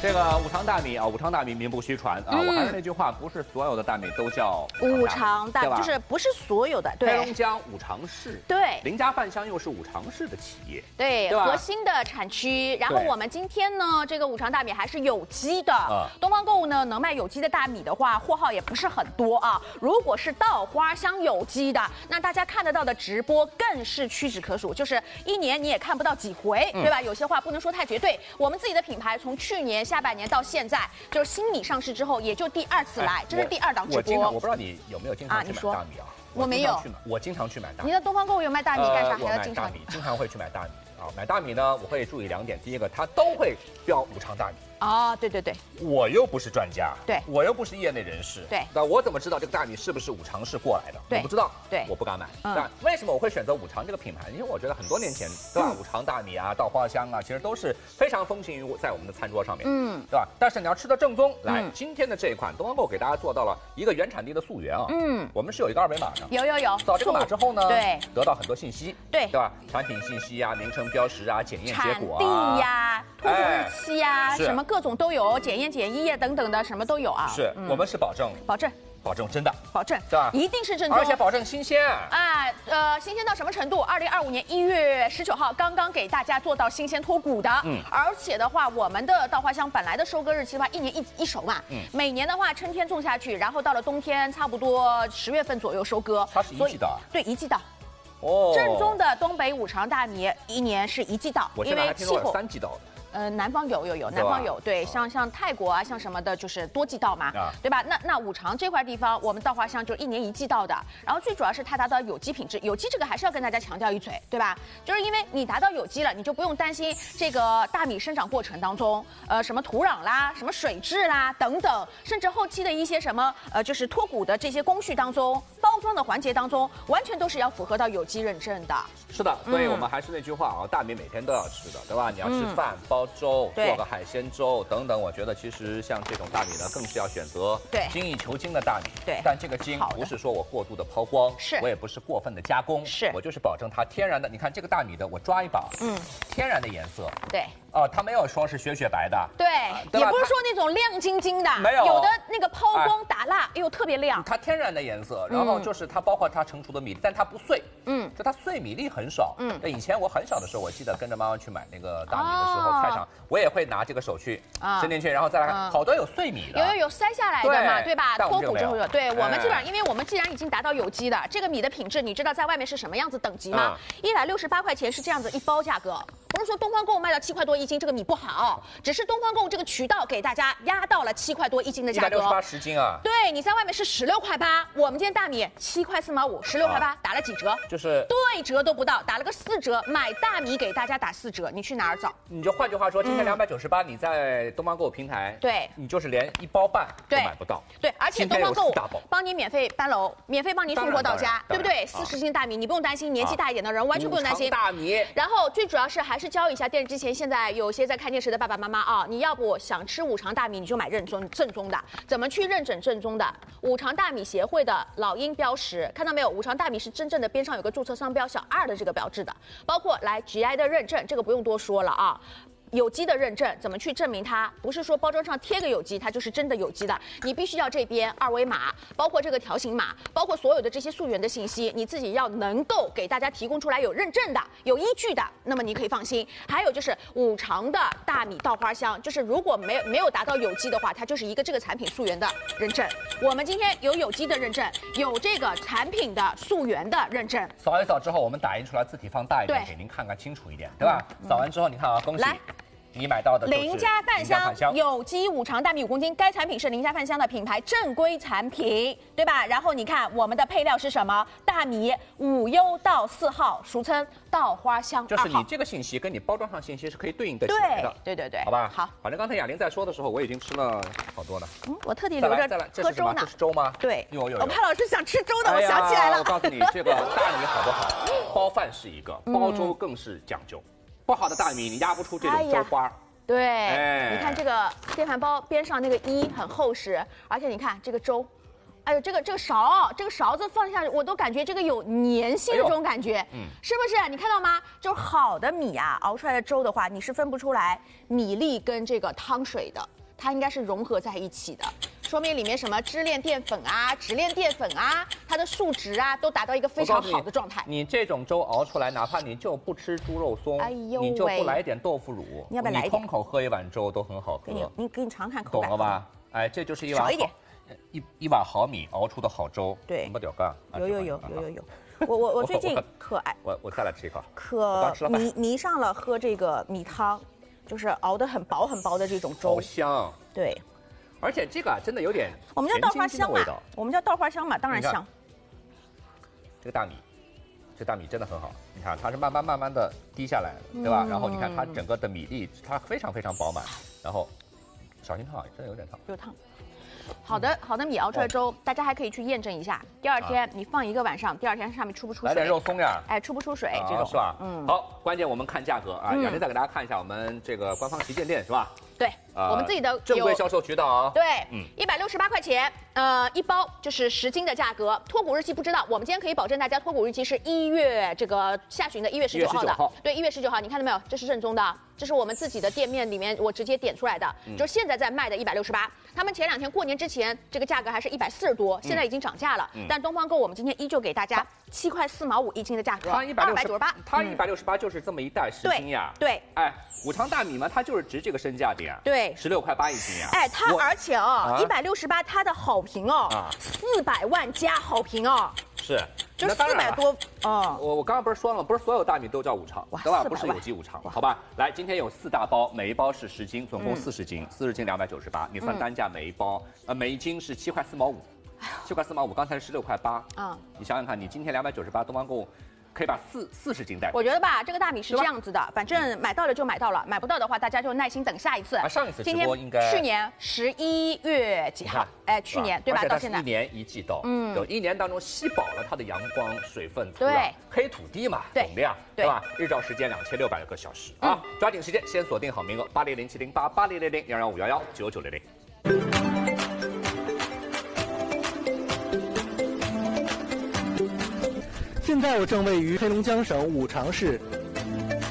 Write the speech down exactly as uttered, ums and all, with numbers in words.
这个五常大米啊，五常大米名不虚传啊。嗯、我还是那句话，不是所有的大米都叫五常大米，就是不是所有的。对， 黑龙江五常市， 对， 林家饭香又是五常市的企业， 对，对核心的产区。然后我们今天呢，这个五常大米还是有机的。啊、东方购物呢，能卖有机的大米的话，货号也不是很多啊。如果是稻花香有机的，那大家看得到的直播更是屈指可数，就是一年你也看不到几回，嗯、对吧？有些话不能说太绝对。我们自己的品牌从去年下半年到现在，就是新米上市之后，也就第二次来，这是第二档直播。 我经常，我不知道你有没有经常去买大米啊？ 我没有， 我经常去买大米。 你的东方购物有卖大米干啥？ 呃、 还要经常买大米，经常会去买大米啊。买大米呢，我会注意两点，第一个，它都会标五常大米。 哦，对对对， 我又不是专家， 对， 我又不是业内人士， 对， 那我怎么知道这个大米是不是五常市过来的？ 对， 我不知道， 对， 我不敢买。 嗯， 但为什么我会选择五常这个品牌？因为我觉得很多年前，对吧？五常大米啊，稻花香啊，其实都是非常风行于在我们的餐桌上面，嗯，对吧？但是你要吃的正宗，来，今天的这一款东方购给大家做到了一个原产地的溯源啊，嗯，我们是有一个二维码的， 有有有， 扫这个码之后呢， 对， 得到很多信息， 对， 对吧？产品信息啊，名称标识啊，检验结果啊，产地呀，脱produ日期呀，什么各种都有。检验检疫等等的什么都有啊， 是、嗯、我们是保证保证保证真的保证对吧？ 一定是正宗， 而且保证新鲜啊呃新鲜到什么程度？二零二五年一月十九号刚刚给大家做到新鲜脱骨的，嗯，而且的话，我们的稻花香本来的收割日期的话，一年一一熟嘛，嗯，每年的话春天种下去，然后到了冬天差不多十月份左右收割， 它是一季稻， 对，一季稻。 哦， 正宗的东北五常大米一年是一季稻， 我现在还听说有三季稻的。 呃，南方有有有，南方有，对，像像泰国啊，像什么的，就是多季稻嘛，啊、对吧？那那五常这块地方，我们稻花香就是一年一季稻的，然后最主要是它达到有机品质，有机这个还是要跟大家强调一嘴，对吧？就是因为你达到有机了，你就不用担心这个大米生长过程当中，呃，什么土壤啦、什么水质啦等等，甚至后期的一些什么呃，就是脱骨的这些工序当中，包装的环节当中，完全都是要符合到有机认证的。 是的，所以我们还是那句话啊，大米每天都要吃的，对吧？你要吃饭、嗯、包粥，做个海鲜粥等等。我觉得其实像这种大米呢，更是要选择精益求精的大米。 对， 但这个精不是说我过度的抛光，是我也不是过分的加工， 是我就是保证它天然的。你看这个大米的，我抓一把，嗯，天然的颜色。 对。 哦，它没有说是雪雪白的， 对，也不是说那种亮晶晶的， 没有， 有的那个抛光打蜡，哎呦特别亮。 它天然的颜色，然后就是它包括它成熟的米，但它不碎，嗯，就它碎米粒很少，嗯。以前我很小的时候，我记得跟着妈妈去买那个大米的时候，菜场我也会拿这个手去伸进去，然后再来看，好多有碎米的， 有有有筛下来的嘛，对吧？脱骨之后有，对我们基本上，因为我们既然已经达到有机的，这个米的品质，你知道在外面是什么样子等级吗？一百六十八块钱是这样子一包价格。不是说东方购物卖到七块多一斤，这个米不好，只是东方购物这个渠道给大家压到了七块多一斤的价格。 一百六十八十斤啊！ 对，你在外面是十六块八，我们今天大米七块四毛五，十六块八，打了几折？ 就是对折都不到，打了个四折。买大米给大家打四折，你去哪儿找？ 你就换句话说，今天两百九十八，你在东方购物平台， 对， 你就是连一包半都买不到。 对，而且东方购物帮你免费搬楼，免费帮你送货到家，对不对？四十斤大米，你不用担心，年纪大一点的人完全不用担心。 大米。 然后最主要是还是教一下电视机前现在有些在看电视的爸爸妈妈啊，你要不想吃五常大米，你就买认正正宗的。怎么去认准正宗的？五常大米协会的老鹰标识，看到没有？五常大米是真正的边上有个注册商标小二的这个标志的，包括来 G I 的认证，这个不用多说了啊。有机的认证怎么去证明它？不是说包装上贴个有机，它就是真的有机的。你必须要这边二维码，包括这个条形码，包括所有的这些溯源的信息，你自己要能够给大家提供出来有认证的、有依据的，那么你可以放心。还有就是五常的大米稻花香，就是如果没有没有达到有机的话，它就是一个这个产品溯源的认证。我们今天有有机的认证，有这个产品的溯源的认证。 扫一扫之后，我们打印出来，字体放大一点，给您看看清楚一点，对吧？嗯、扫完之后，你看啊，恭喜。 来。 你买到的林家饭香有机五常大米五公斤，该产品是林家饭香的品牌正规产品，对吧？然后你看我们的配料是什么？大米五优稻四号，俗称稻花香二号。 就是你这个信息跟你包装上信息是可以对应得起来的。 对对对对， 好吧。 好， 反正刚才雅玲在说的时候，我已经吃了好多了。 嗯，我特地留着喝粥呢。 这是粥吗？ 对， 有有有。 我潘老师想吃粥的，我想起来了。 我告诉你，这个大米好不好？包饭是一个，包粥更是讲究。不好的大米，你压不出这种粥花。 对，哎、你看这个电饭煲边上那个衣很厚实，而且你看这个粥， 哎呦，这个这个勺，这个勺子放下去，我都感觉这个有粘性的这种感觉，嗯，是不是？你看到吗？就是好的米啊，熬出来的粥的话，你是分不出来米粒跟这个汤水的，它应该是融合在一起的。 说明里面什么支链淀粉啊、直链淀粉啊，它的数值啊都达到一个非常好的状态。 你, 你这种粥熬出来，哪怕你就不吃猪肉松，哎呦你就不来一点豆腐乳， 你要不要来一点？ 你空口喝一碗粥都很好喝。 给你，你给你尝尝口感， 懂了吧？哎，这就是一碗少一点， 一一碗好米熬出的好粥。 对， 没屌干。 有有有有有有。我我我最近可爱， 我我再来吃一口。 可迷迷上了喝这个米汤，就是熬得很薄很薄的这种粥。 好香。 对。 而且这个啊，真的有点我们叫稻花香嘛，我们叫稻花香嘛，当然香。 这个大米，这大米真的很好，你看它是慢慢慢慢的滴下来的，对吧？嗯、然后你看它整个的米粒，它非常非常饱满，然后小心烫，真的有点烫， 有烫。好的好的米熬出来粥，哦、大家还可以去验证一下，第二天你放一个晚上，第二天上面出不出水？ 来点肉松呀， 哎，出不出水？这种是吧？嗯。好，关键我们看价格啊，两天再给大家看一下我们这个官方旗舰店是吧？ 对，呃、我们自己的正规销售渠道啊。 对，嗯，一百六十八块钱，呃，一包就是十斤的价格。脱骨日期不知道，我们今天可以保证大家脱骨日期是一月这个下旬的一月十九号的。 号对，一月十九号，你看到没有？这是正宗的，这是我们自己的店面里面我直接点出来的，嗯、就是现在在卖的一百六十八。他们前两天过年之前这个价格还是一百四十多，现在已经涨价了。嗯、但东方购我们今天依旧给大家七块四毛五一斤的价格， 它一百二百九十八， 它一百六十八就是这么一袋十斤呀。 对， 哎，五常大米嘛，它就是值这个身价的呀。 对， 十六块八一斤呀。 哎，它而且哦，一百六十八，它的好评哦，四百万加好评哦。 是， 就四百多哦。 我我刚刚不是说了吗？不是所有大米都叫五常，对吧？不是有机五常，好吧？来，今天有四大包，每一包是十斤，总共四十斤，四十斤两百九十八。你算单价，每一包呃每一斤是七块四毛五，七块四毛五，刚才是十六块八。嗯，你想想看，你今天两百九十八，东方购物可以把四四十斤带。 我觉得吧，这个大米是这样子的，反正买到了就买到了，买不到的话，大家就耐心等下一次。 啊，上一次直播应该去年十一月几号？哎，去年对吧？到现在一年一季度，嗯，有一年当中吸饱了它的阳光、水分、土壤， 对， 黑土地嘛，总量，对吧？日照时间两千六百个小时啊，抓紧时间，先锁定好名额，八零零七零八八零零零幺幺五幺幺九九零零。 现在我正位于黑龙江省五常市